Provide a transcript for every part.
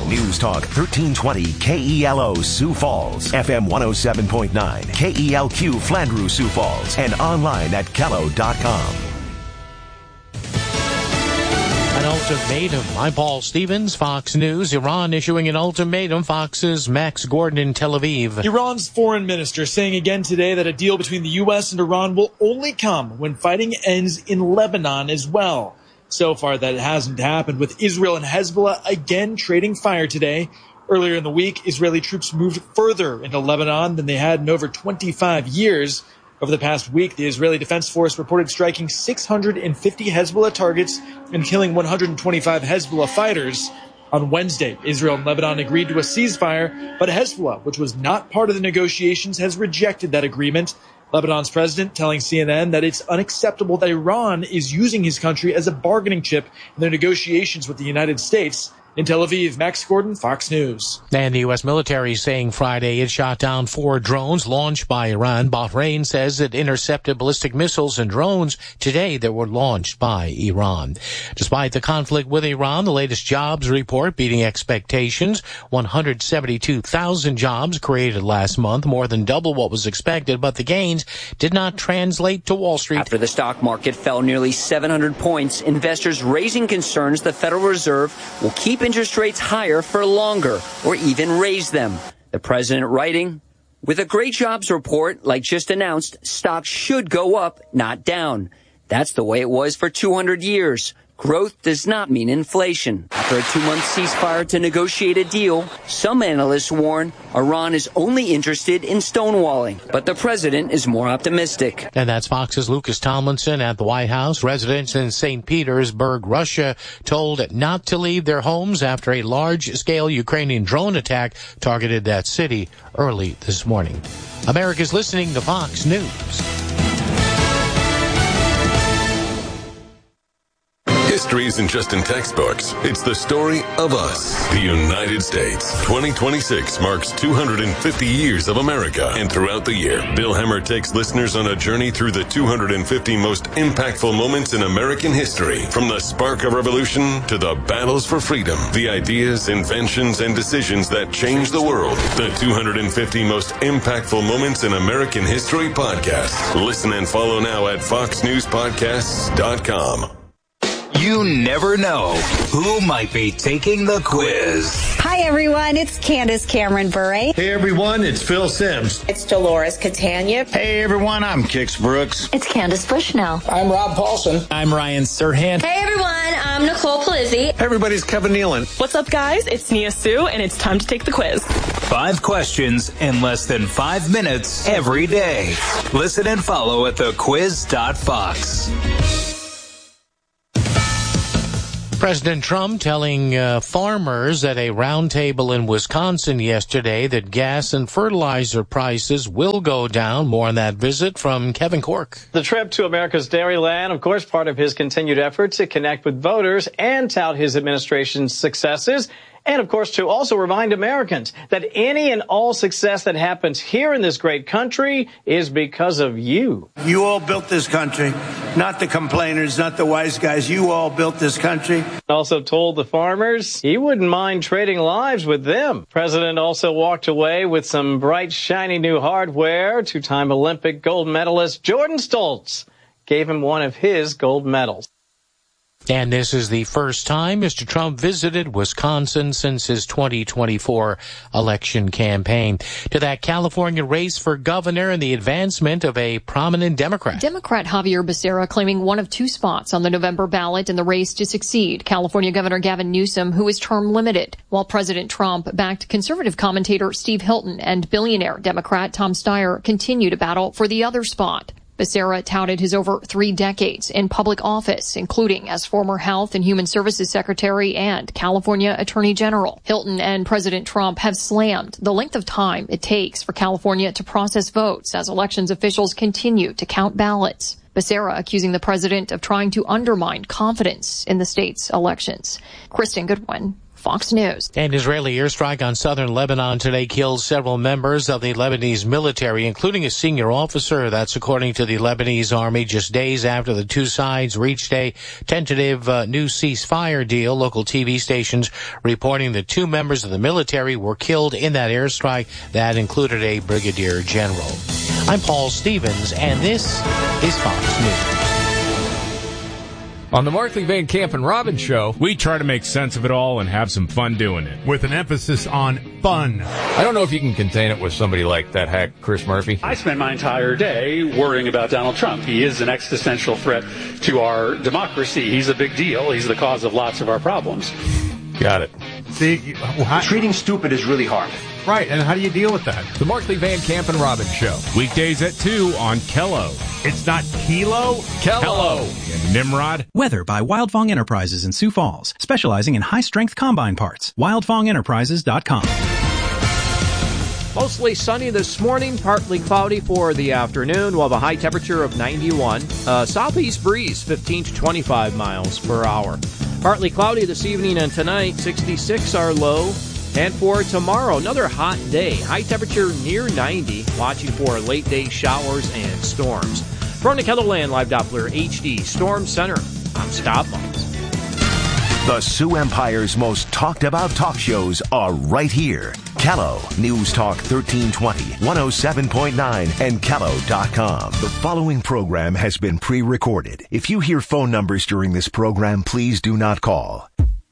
News Talk 1320 KELO Sioux Falls, FM 107.9 KELQ Flandreau Sioux Falls, and online at kello.com. An ultimatum. I'm Paul Stevens, Fox News. Iran issuing an ultimatum. Fox's Max Gordon in Tel Aviv. Iran's foreign minister saying again today that a deal between the U.S. and Iran will only come when fighting ends in Lebanon as well. So far, that hasn't happened, with Israel and Hezbollah again trading fire today. Earlier in the week, Israeli troops moved further into Lebanon than they had in over 25 years. Over the past week, the Israeli Defense Force reported striking 650 Hezbollah targets and killing 125 Hezbollah fighters. On Wednesday, Israel and Lebanon agreed to a ceasefire, but Hezbollah, which was not part of the negotiations, has rejected that agreement. Lebanon's president telling CNN that it's unacceptable that Iran is using his country as a bargaining chip in their negotiations with the United States. In Tel Aviv, Max Gordon, Fox News. And the U.S. military saying Friday it shot down 4 drones launched by Iran. Bahrain says it intercepted ballistic missiles and drones today that were launched by Iran. Despite the conflict with Iran, the latest jobs report beating expectations. 172,000 jobs created last month, more than double what was expected, but the gains did not translate to Wall Street. After the stock market fell nearly 700 points, investors raising concerns the Federal Reserve will keep interest rates higher for longer or even raise them. The president writing, with a great jobs report like just announced, stocks should go up, not down. That's the way it was for 200 years. Growth does not mean inflation. After a 2-month ceasefire to negotiate a deal, some analysts warn Iran is only interested in stonewalling, but the president is more optimistic. And that's Fox's Lucas Tomlinson at the White House. Residents in St. Petersburg, Russia, told not to leave their homes after a large-scale Ukrainian drone attack targeted that city early this morning. America's listening to Fox News. History isn't just in textbooks. It's the story of us, the United States. 2026 marks 250 years of America. And throughout the year, Bill Hemmer takes listeners on a journey through the 250 most impactful moments in American history. From the spark of revolution to the battles for freedom, the ideas, inventions, and decisions that changed the world. The 250 most impactful moments in American history podcast. Listen and follow now at foxnewspodcasts.com. You never know who might be taking the quiz. Hi, everyone. It's Candace Cameron Bure. Hey, everyone. It's Phil Sims. It's Dolores Catania. Hey, everyone. I'm Kix Brooks. It's Candace Bushnell. I'm Rob Paulson. I'm Ryan Serhan. Hey, everyone. I'm Nicole Palizzi. Hey, everybody's Kevin Nealon. What's up, guys? It's Nia Sue, and it's time to take the quiz. 5 questions in less than 5 minutes every day. Listen and follow at thequiz.fox. President Trump telling farmers at a roundtable in Wisconsin yesterday that gas and fertilizer prices will go down. More on that visit from Kevin Cork. The trip to America's Dairyland, of course, part of his continued effort to connect with voters and tout his administration's successes. And, of course, to also remind Americans that any and all success that happens here in this great country is because of you. You all built this country, not the complainers, not the wise guys. You all built this country. Also told the farmers he wouldn't mind trading lives with them. President also walked away with some bright, shiny new hardware. 2-time Olympic gold medalist Jordan Stoltz gave him one of his gold medals. And this is the first time Mr. Trump visited Wisconsin since his 2024 election campaign. To that California race for governor and the advancement of a prominent Democrat. Democrat Javier Becerra claiming one of 2 spots on the November ballot in the race to succeed California Governor Gavin Newsom, who is term limited, while President Trump backed conservative commentator Steve Hilton and billionaire Democrat Tom Steyer continue to battle for the other spot. Becerra touted his over 3 decades in public office, including as former Health and Human Services Secretary and California Attorney General. Hilton and President Trump have slammed the length of time it takes for California to process votes as elections officials continue to count ballots. Becerra accusing the president of trying to undermine confidence in the state's elections. Kristen Goodwin, Fox News. An Israeli airstrike on southern Lebanon today killed several members of the Lebanese military, including a senior officer. That's according to the Lebanese army, just days after the two sides reached a tentative new ceasefire deal. Local TV stations reporting that 2 members of the military were killed in that airstrike that included a brigadier general. I'm Paul Stevens, and this is Fox News. On the Markley, Van Camp and Robbins Show, we try to make sense of it all and have some fun doing it. With an emphasis on fun. I don't know if you can contain it with somebody like that hack Chris Murphy. I spend my entire day worrying about Donald Trump. He is an existential threat to our democracy. He's a big deal. He's the cause of lots of our problems. Got it. See, treating stupid is really hard. Right, and how do you deal with that? The Markley, Van Camp and Robbins Show. Weekdays at 2 on Kello. It's not Kilo? Kello. And Nimrod. Weather by Wildfong Enterprises in Sioux Falls, specializing in high-strength combine parts. WildfongEnterprises.com. Mostly sunny this morning, partly cloudy for the afternoon. We'll have a high temperature of 91. Southeast breeze, 15 to 25 miles per hour. Partly cloudy this evening and tonight, 66 our low. And for tomorrow, another hot day. High temperature near 90. Watching for late day showers and storms. From the KELOLAND Live Doppler HD Storm Center, I'm Scott Muntz. The Sioux Empire's most talked about talk shows are right here. Kello, News Talk 1320, 107.9, and Kello.com. The following program has been pre-recorded. If you hear phone numbers during this program, please do not call.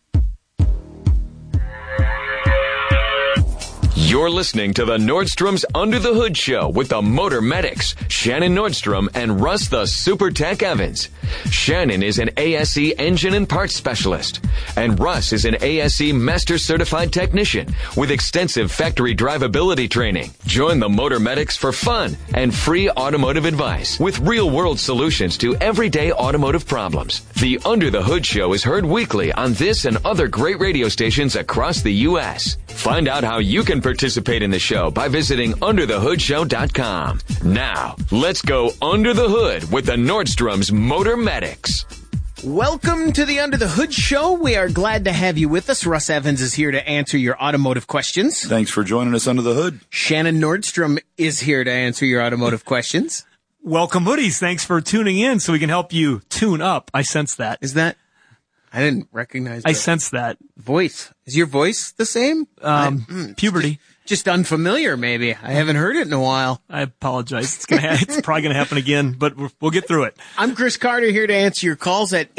You're listening to the Nordstrom's Under the Hood Show with the Motor Medics, Shannon Nordstrom and Russ the Super Tech Evans. Shannon is an ASE engine and parts specialist, and Russ is an ASE Master Certified Technician with extensive factory drivability training. Join the Motor Medics for fun and free automotive advice with real-world solutions to everyday automotive problems. The Under the Hood Show is heard weekly on this and other great radio stations across the U.S. Find out how you can participate in the show by visiting UnderTheHoodShow.com. Now, let's go under the hood with the Nordstrom's Motor Medics. Welcome to the Under the Hood Show. We are glad to have you with us. Russ Evans is here to answer your automotive questions. Thanks for joining us under the hood. Shannon Nordstrom is here to answer your automotive questions. Welcome, hoodies. Thanks for tuning in so we can help you tune up. I sense that. Is that? I didn't recognize that. I sense that. Voice. Is your voice the same? Puberty. Just unfamiliar, maybe. I haven't heard it in a while. I apologize. It's probably going to happen again, but we'll get through it. I'm Chris Carter here to answer your calls at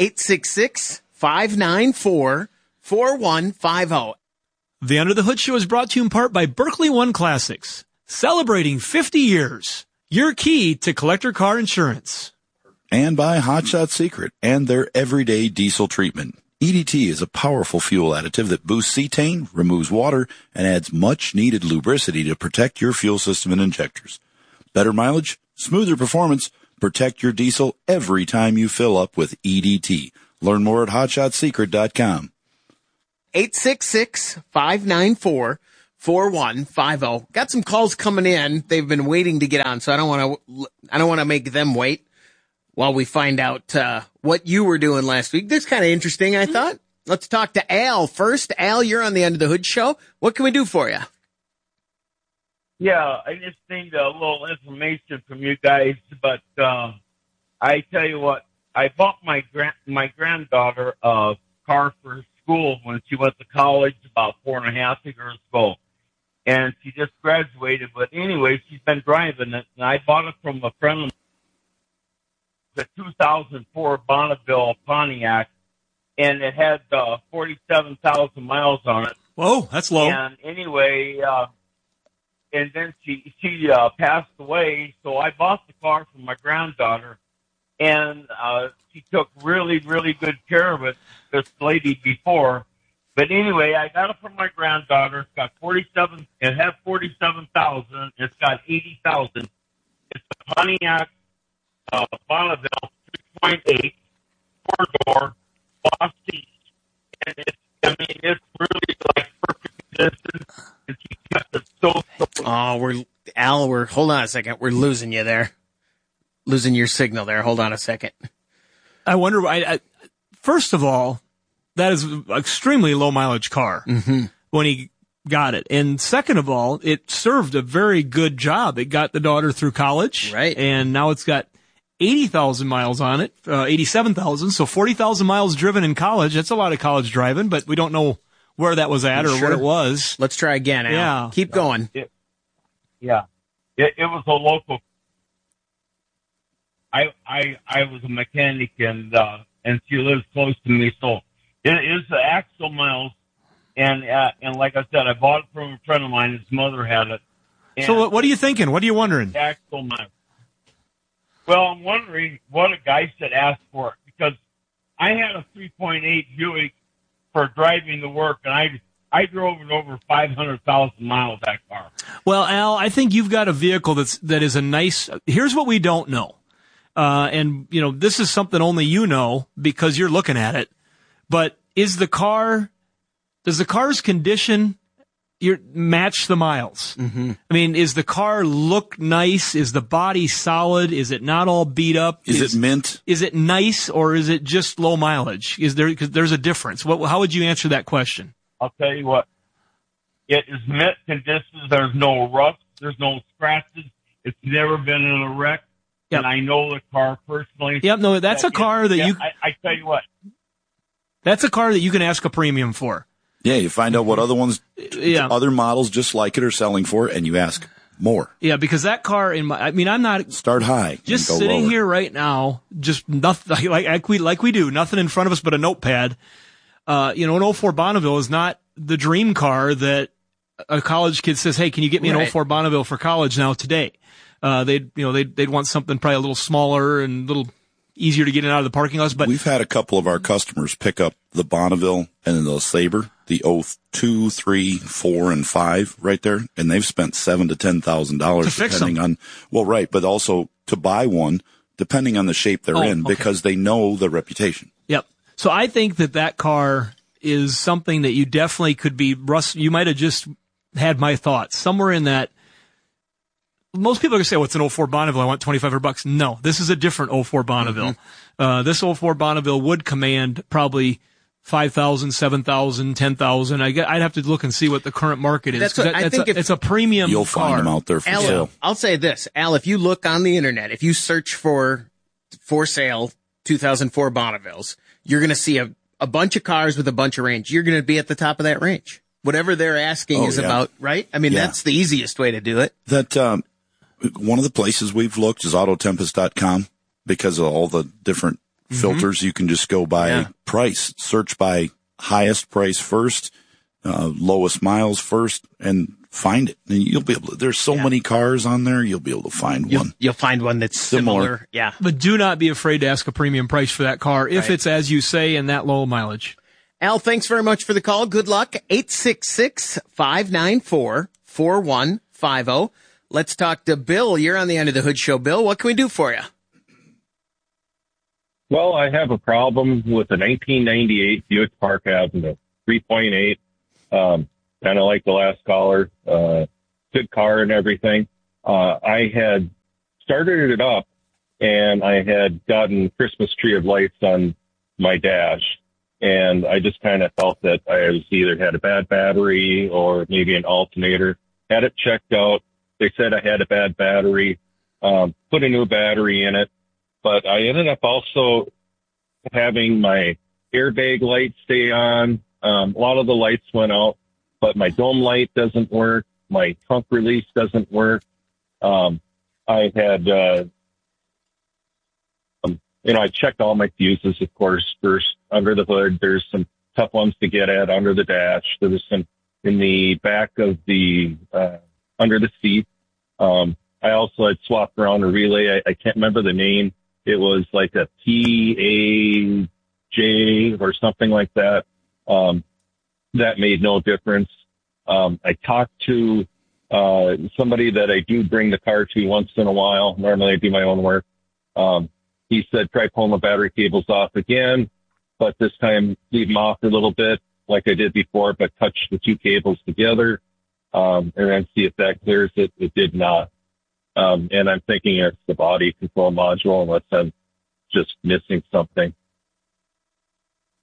866-594-4150. The Under the Hood Show is brought to you in part by Berkeley One Classics, celebrating 50 years. Your key to collector car insurance. And by Hot Shot Secret and their everyday diesel treatment. EDT is a powerful fuel additive that boosts cetane, removes water, and adds much-needed lubricity to protect your fuel system and injectors. Better mileage, smoother performance, protect your diesel every time you fill up with EDT. Learn more at HotShotSecret.com. 866-594-4150. Got some calls coming in. They've been waiting to get on, so I don't want to make them wait while we find out what you were doing last week. This is kind of interesting, I thought. Let's talk to Al first. Al, you're on the Under the Hood Show. What can we do for you? Yeah, I just need a little information from you guys, but I tell you what, I bought my granddaughter a car for school when she went to college about 4.5 years ago, and she just graduated. But anyway, she's been driving it, and I bought it from a friend of mine. The 2004 Bonneville Pontiac, and it had 47,000 miles on it. Whoa, that's low. And anyway, and then she passed away, so I bought the car for my granddaughter, and she took really, really good care of it, this lady before. But anyway, I got it for my granddaughter. It's got 47. It had 47,000. It's got 80,000. It's a Pontiac. Bonneville 3.8, 4-door, cloth seats, and it's really like perfect condition. And she kept it so. Hold on a second. We're losing you there. Losing your signal there. Hold on a second. I wonder. First of all, that is an extremely low mileage car when he got it. And second of all, it served a very good job. It got the daughter through college. Right. And now it's got 80,000 miles on it, 87,000. So 40,000 miles driven in college. That's a lot of college driving, but we don't know where that was at or what it was. Let's try again, Al. Yeah. Keep going. It was a local. I was a mechanic and she lives close to me, so it is the axle miles. And like I said, I bought it from a friend of mine. His mother had it. And So what are you thinking? What are you wondering? Axle miles. Well, I'm wondering what a guy should ask for it, because I had a 3.8 Buick for driving to work, and I drove it over 500,000 miles, that car. Well, Al, I think you've got a vehicle that is a nice. Here's what we don't know, and this is something only you know because you're looking at it. But does the car's condition match the miles? Mm-hmm. I mean, is the car look nice? Is the body solid? Is it not all beat up? Is it mint? Is it nice, or is it just low mileage? Because there's a difference. How would you answer that question? I'll tell you what. It is mint condition. There's no rust. There's no scratches. It's never been in a wreck. Yep. And I know the car personally. Yep. No, that's a car that you. I tell you what. That's a car that you can ask a premium for. Yeah, you find out what other ones, other models just like it are selling for, and you ask more. Yeah, because that car I'm not start high. Just and go sitting lower. here right now, just nothing like we do, nothing in front of us but a notepad. An 04 Bonneville is not the dream car that a college kid says, "Hey, can you get me an 04 Bonneville for college now today?" They'd want something probably a little smaller and a little easier to get in and out of the parking lots. But we've had a couple of our customers pick up the Bonneville and then the Sabre, the 02, 3, 4, and 5 right there, and they've spent $7,000 to $10,000 depending on but also to buy one depending on the shape they're in because they know the reputation. Yep. So I think that car is something that you definitely could be. Russ, you might have just had my thoughts somewhere in that. Most people are going to say, it's an 04 Bonneville. I want $2,500. No, this is a different 04 Bonneville. Mm-hmm. This 04 Bonneville would command probably $5,000, $7,000, $10,000. I'd have to look and see what the current market is. It's a premium You'll car. find them out there for sale. I'll say this, Al, if you look on the internet, if you search for sale 2004 Bonnevilles, you're going to see a bunch of cars with a bunch of range. You're going to be at the top of that range. Whatever they're asking is about, right? I mean, that's the easiest way to do it. That, one of the places we've looked is Autotempest.com because of all the different filters. You can just go by price, search by highest price first, lowest miles first, and find it. And you'll be able to, there's so many cars on there, you'll be able to find one. You'll find one that's similar. Yeah. But do not be afraid to ask a premium price for that car if it's, as you say, in that low mileage. Al, thanks very much for the call. Good luck. 866-594-4150. Let's talk to Bill. You're on the Under the Hood Show. Bill, what can we do for you? Well, I have a problem with a 1998 Buick Park Avenue, 3.8, kind of like the last caller, good car and everything. I had started it up, and I had gotten Christmas tree of lights on my dash, and I just kind of felt that I was either had a bad battery or maybe an alternator. Had it checked out. They said I had a bad battery, put a new battery in it, but I ended up also having my airbag light stay on. A lot of the lights went out, but my dome light doesn't work. My trunk release doesn't work. I had, I checked all my fuses, of course, first under the hood. There's some tough ones to get at under the dash. There was some in the back of the, under the seat. I also had swapped around a relay. I can't remember the name. It was like a PAJ or something like that. That made no difference. I talked to somebody that I do bring the car to once in a while. Normally I do my own work. He said, try pulling the battery cables off again, but this time leave them off a little bit like I did before, but touch the two cables together. And then see if that clears it. It did not. And I'm thinking it's the body control module unless I'm just missing something.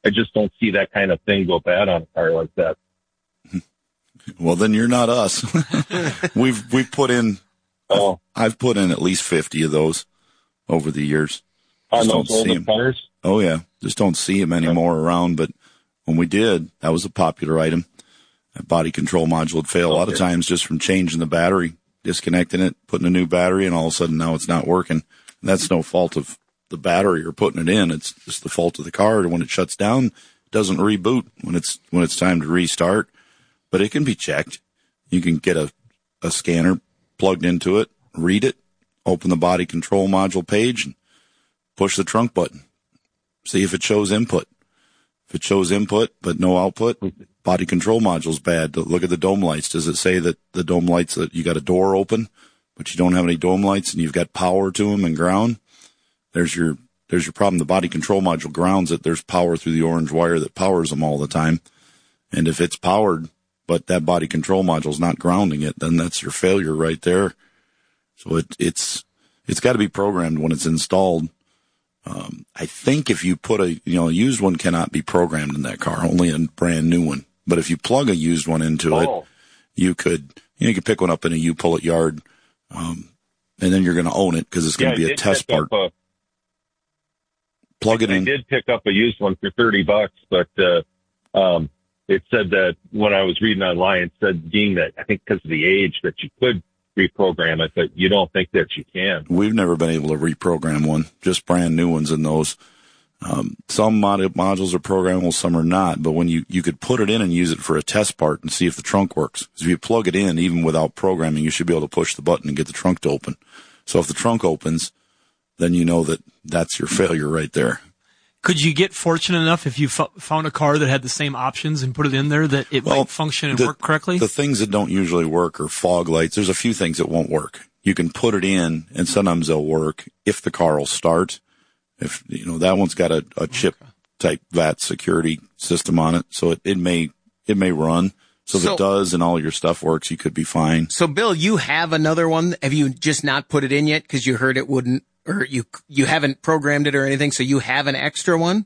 I just don't see that kind of thing go bad on a car like that. Well, then you're not us. We've put in, I've put in at least 50 of those over the years. On those older cars? Oh yeah. Just don't see them anymore around. But when we did, that was a popular item. That body control module would fail a lot of times just from changing the battery, disconnecting it, putting a new battery, and all of a sudden now it's not working. And that's no fault of the battery or putting it in. It's just the fault of the car. And when it shuts down, it doesn't reboot when it's time to restart. But it can be checked. You can get a scanner plugged into it, read it, open the body control module page, and push the trunk button. See if it shows input. If it shows input but no output, body control module's bad. Look at the dome lights. Does it say that the dome lights, that you got a door open, but you don't have any dome lights and you've got power to them and ground? There's your problem. The body control module grounds it. There's power through the orange wire that powers them all the time. And if it's powered, but that body control module's not grounding it, then that's your failure right there. So it's got to be programmed when it's installed. I think if you put a used one cannot be programmed in that car, only a brand new one. But if you plug a used one into it, you could pick one up in a U-Pull-It yard, and then you're going to own it because it's going to be a test part. Plug it in. I did pick up a used one for $30, but it said that when I was reading online, it said being that I think because of the age that you could reprogram it, but you don't think that you can. We've never been able to reprogram one, just brand new ones in those. Some modules are programmable, some are not, but when you could put it in and use it for a test part and see if the trunk works. Because if you plug it in, even without programming, you should be able to push the button and get the trunk to open. So if the trunk opens, then you know that that's your failure right there. Could you get fortunate enough if you found a car that had the same options and put it in there that it might function and work correctly? The things that don't usually work are fog lights. There's a few things that won't work. You can put it in, and sometimes they'll work if the car will start. If that one's got a chip type VAT security system on it, so it may run. So if it does and all your stuff works, you could be fine. So Bill, you have another one. Have you just not put it in yet because you heard it wouldn't? Or you haven't programmed it or anything, so you have an extra one?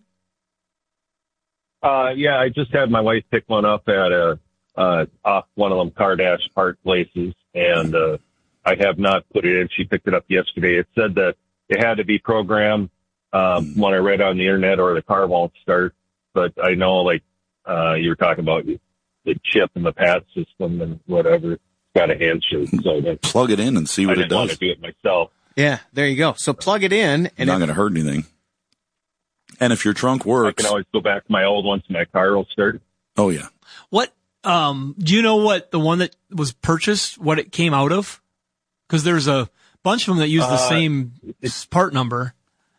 Yeah, I just had my wife pick one up at off one of them car dash part places, and I have not put it in. She picked it up yesterday. It said that it had to be programmed when I read on the internet, or the car won't start. But I know, like you were talking about the chip and the PAT system and whatever, it's got a handshake. So plug it in and see what it does. I didn't want to do it myself. Yeah, there you go. So plug it in. And not going to hurt anything. And if your trunk works, I can always go back to my old one so my car will start. Oh, yeah. What, do you know what the one that was purchased, what it came out of? Because there's a bunch of them that use the same part number.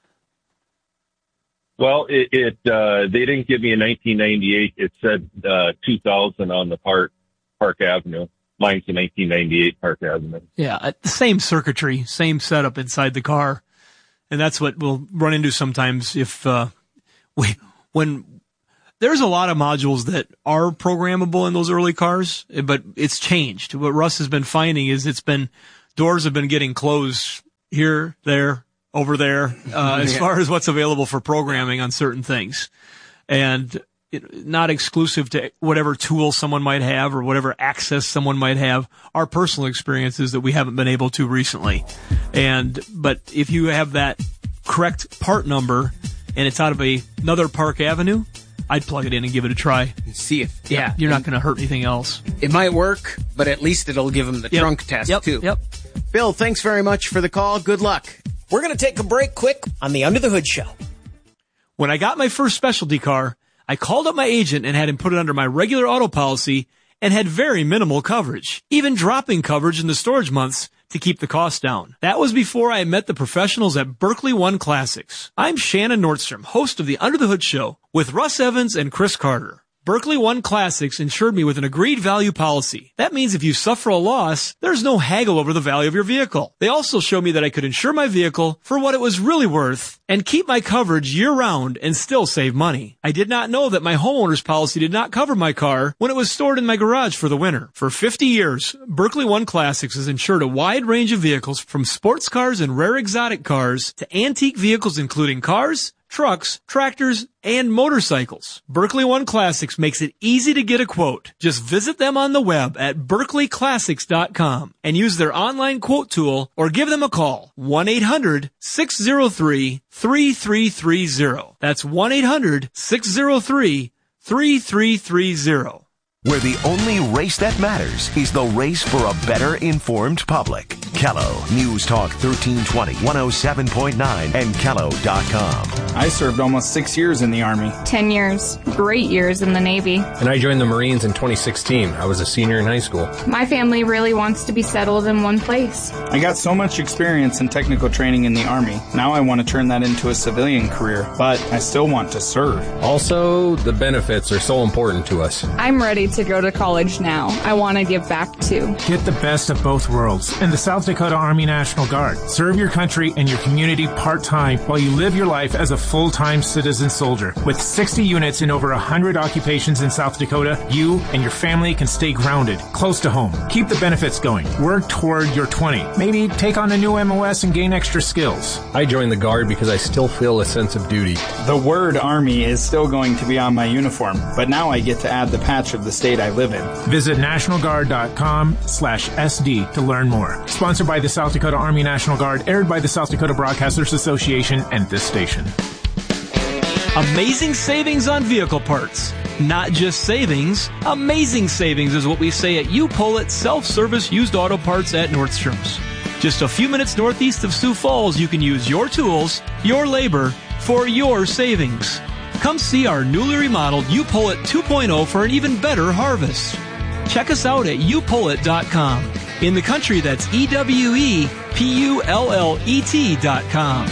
Well, they didn't give me a 1998. It said 2000 on the Park Avenue. Mine's a 1998 Park Avenue. Yeah, same circuitry, same setup inside the car. And that's what we'll run into sometimes if when there's a lot of modules that are programmable in those early cars, but it's changed. What Russ has been finding is doors have been getting closed here, there, over there, as far as what's available for programming on certain things. And not exclusive to whatever tool someone might have or whatever access someone might have. Our personal experiences that we haven't been able to recently. But if you have that correct part number and it's out of another Park Avenue, I'd plug it in and give it a try. See if, you're not going to hurt anything else. It might work, but at least it'll give them the trunk test too. Yep. Bill, thanks very much for the call. Good luck. We're going to take a break quick on the Under the Hood Show. When I got my first specialty car, I called up my agent and had him put it under my regular auto policy and had very minimal coverage, even dropping coverage in the storage months to keep the cost down. That was before I met the professionals at Berkeley One Classics. I'm Shannon Nordstrom, host of the Under the Hood Show with Russ Evans and Chris Carter. Berkeley One Classics insured me with an agreed value policy. That means if you suffer a loss, there's no haggle over the value of your vehicle. They also showed me that I could insure my vehicle for what it was really worth and keep my coverage year-round and still save money. I did not know that my homeowner's policy did not cover my car when it was stored in my garage for the winter. For 50 years, Berkeley One Classics has insured a wide range of vehicles from sports cars and rare exotic cars to antique vehicles including cars, trucks, tractors, and motorcycles. Berkeley One Classics makes it easy to get a quote. Just visit them on the web at berkeleyclassics.com and use their online quote tool or give them a call. 1-800-603-3330. That's 1-800-603-3330. Where the only race that matters is the race for a better informed public. Kello, News Talk 1320, 107.9, and Kello.com. I served almost 6 years in the Army. 10 years. Great years in the Navy. And I joined the Marines in 2016. I was a senior in high school. My family really wants to be settled in one place. I got so much experience and technical training in the Army. Now I want to turn that into a civilian career, but I still want to serve. Also, the benefits are so important to us. I'm ready to go to college now. I want to give back too. Get the best of both worlds in the South Dakota Army National Guard. Serve your country and your community part-time while you live your life as a full-time citizen soldier. With 60 units in over 100 occupations in South Dakota, you and your family can stay grounded, close to home. Keep the benefits going. Work toward your 20. Maybe take on a new MOS and gain extra skills. I joined the Guard because I still feel a sense of duty. The word Army is still going to be on my uniform, but now I get to add the patch of the state I live in. Visit nationalguard.com/SD to learn more. Sponsored by the South Dakota Army National Guard, aired by the South Dakota Broadcasters Association and this station. Amazing savings on vehicle parts. Not just savings, amazing savings is what we say at U-Pull-It Self-Service Used Auto Parts at Nordstrom's. Just a few minutes northeast of Sioux Falls, you can use your tools, your labor, for your savings. Come see our newly remodeled U-Pull-It 2.0 for an even better harvest. Check us out at upullet.com. In the country, that's EWEPULLET.com.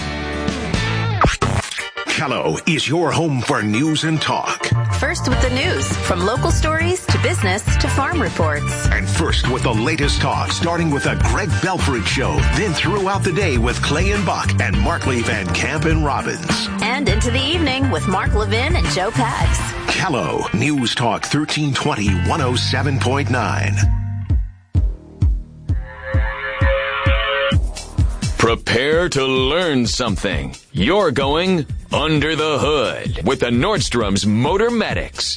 Kello is your home for news and talk. First with the news, from local stories to business to farm reports. And first with the latest talk, starting with a Greg Belfrage show, then throughout the day with Clay and Buck and Markley Van Camp and Robbins. And into the evening with Mark Levin and Joe Pags. Kello, News Talk 1320, 107.9. Prepare to learn something. You're going under the hood with the Nordstrom's Motor Medics.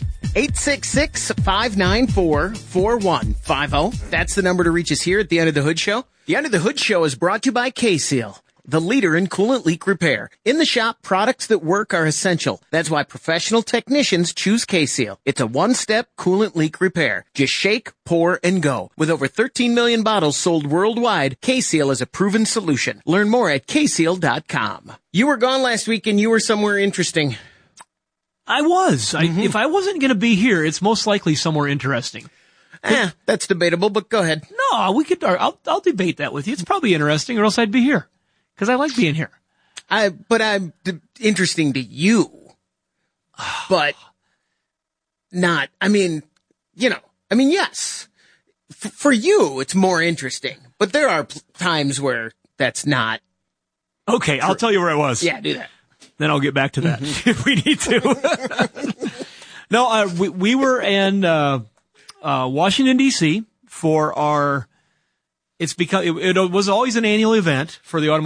866-594-4150. That's the number to reach us here at the Under the Hood Show. The Under the Hood Show is brought to you by K-Seal, the leader in coolant leak repair. In the shop, products that work are essential. That's why professional technicians choose K-Seal. It's a one-step coolant leak repair. Just shake, pour, and go. With over 13 million bottles sold worldwide, K-Seal is a proven solution. Learn more at kseal.com. You were gone last week and you were somewhere interesting. I was. If I wasn't going to be here, it's most likely somewhere interesting. That's debatable, but go ahead. No, we could. I'll debate that with you. It's probably interesting, or else I'd be here. Because I like being here. But I'm interesting to you. But not, yes. For you, it's more interesting. But there are times where that's not. Okay, I'll tell you where I was. Yeah, do that. Then I'll get back to that if we need to. No, we were in Washington, D.C. for our. It's because it was always an annual event for the automotive